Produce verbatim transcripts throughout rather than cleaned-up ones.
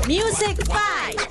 Music Five，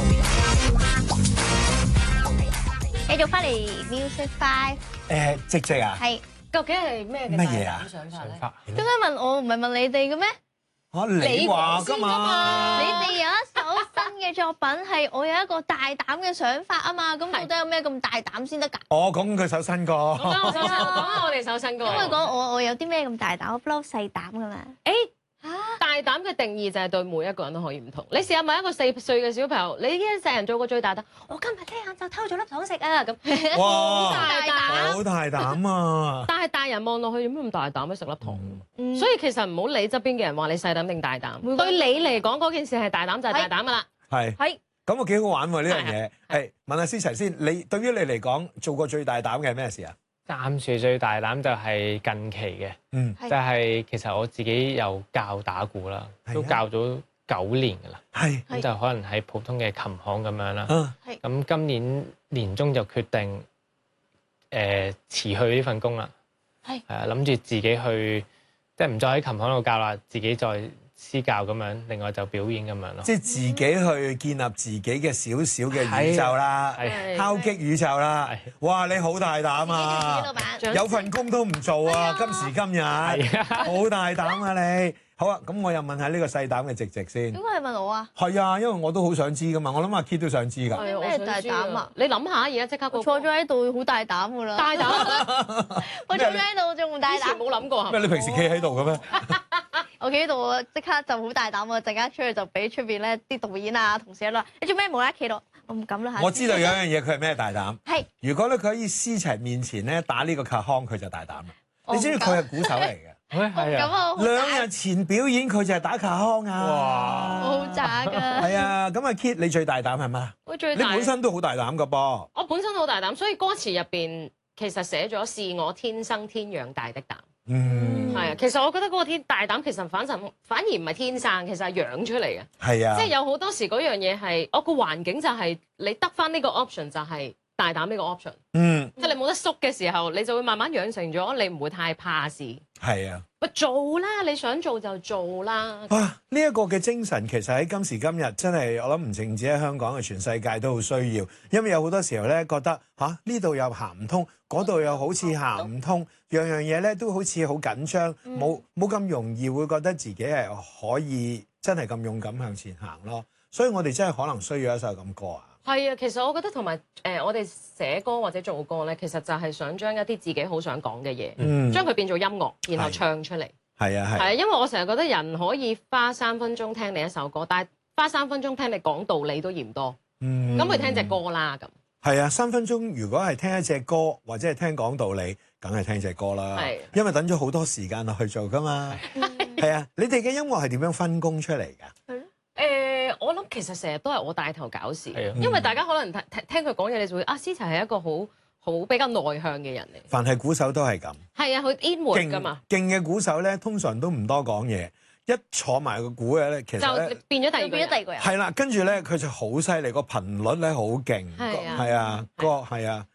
繼續翻嚟 Music Five。 誒，直直啊？ 係。 究竟係咩嘅乜嘢啊大膽想法咧？ 點解問我唔係問你哋嘅咩？ 嚇你話㗎嘛？ 你哋有一首新嘅作品係我有一個大膽嘅想法啊嘛，咁到底有咩咁大膽先得㗎？ 我講佢首新歌。 講緊我首新，講緊我哋首新歌。 因為講我我有啲咩咁大膽，我不嬲細膽㗎嘛。 誒大膽嘅定義就係對每一個人都可以唔同。你試下問一個四歲嘅小朋友，你呢一世人做過最大膽？我今日咧晏晝偷咗粒糖食啊！咁哇！ 大膽， 好大膽啊！ 但係大人望落去有咩咁大膽咧？食粒糖。 嗯所以其實唔好理側邊嘅人話你細膽定大膽，對你嚟講嗰件事係大膽就係大膽㗎啦。 係係咁啊，幾好玩喎呢樣嘢。 係係問下思齊先，你對於你嚟講做過最大膽嘅係咩事啊？ 暫時最大膽就係近期嘅， 嗯， 就係其實我自己有教打鼓啦， 係啊都教咗九年㗎啦。 係咁就可能喺普通嘅琴行咁樣啦。 啊， 咁今年年中就決定誒辭去呢份工啦。 係係啊，諗住自己去，即係唔再喺琴行度教啦，自己再私教咁樣，另外就表演咁樣咯。 即係自己去建立自己嘅少少嘅宇宙啦， 係敲擊宇宙啦。哇！你好大膽自己老啊！ 闆。 有份工都唔做啊！今時今日係啊， 好大膽啊你！好啊，咁我又問下呢個細膽嘅直直先。 點解係問我啊？ 係啊，因為我都好想知噶嘛，我諗阿 Kit 都想知㗎。 係咩大膽啊？ 你諗下，而家即刻我坐咗喺度好大膽㗎啦。 大膽， 我坐咗喺度仲唔大以前膽？ 冇諗過係咪咩？你平時企喺度嘅咩？ 我企喺度，我即刻就好大膽喎！陣間出去就俾出邊咧啲導演啊、同事啦，你做咩冇啦啦企度？我唔敢啦嚇。 我知道有一樣嘢，佢係咩大膽？ 係如果咧佢喺思齊面前咧打呢個卡康，佢就大膽啦。 我唔你知唔知佢係鼓手嚟嘅？ 誒係啊， 咁啊， 兩日前表演佢就係打卡康啊！ 我好渣㗎。 係啊，咁啊 Kit 你最大膽係乜？ 我最大你本身都好大膽㗎噃。 我本身好大膽，所以歌詞入邊其實寫咗是我天生天養大的膽。 嗯， 係啊，其實我覺得嗰個天大膽其實反正反而唔係天生，其實係養出嚟嘅。 係啊， 即係有好多時嗰樣嘢係，我個環境就係你得翻呢個 option 就係大膽呢個 option。 嗯， 即係你冇得縮嘅時候，你就會慢慢養成咗，你唔會太怕事。 係啊。 喂，做啦，你想做就做啦。 哇！呢一個嘅精神其實喺今時今日真係我諗唔淨止喺香港嘅，全世界都好需要。因為有好多時候咧覺得吓呢度又行唔通，嗰度又好似行唔通，樣樣嘢咧都好似好緊張，冇冇咁容易會覺得自己係可以真係咁勇敢向前行咯。所以我哋真係可能需要一首咁歌啊！ 係啊，其實我覺得同埋誒，我哋寫歌或者做歌咧，其實就係想將一啲自己好想講嘅嘢， 嗯， 將佢變做音樂，然後唱出嚟。 係啊係。 係啊，因為我成日覺得人可以花三分鐘聽你一首歌，但係花三分鐘聽你講道理都嫌多。 嗯， 咁佢聽隻歌啦咁。 係啊，三分鐘如果係聽一隻歌或者係聽講道理，梗係聽隻歌啦。 係， 因為等咗好多時間落去做噶嘛。係啊，你哋嘅音樂係點樣分工出嚟㗎？ 誒、我諗其實成日都係我帶頭搞事， 係啊因為大家可能聽聽佢講嘢，你就會啊，思齊係一個好好比較內向嘅人嚟。 凡係鼓手都係咁， 係啊，佢 inward 㗎嘛， 勁嘅鼓手咧，通常都唔多講嘢，一坐埋個鼓嘅咧，其實就咧變咗第二就個人。 變咗第二個人。 係啦，跟住咧佢就好犀利，個頻率咧好勁， 係啊係啊，個係啊，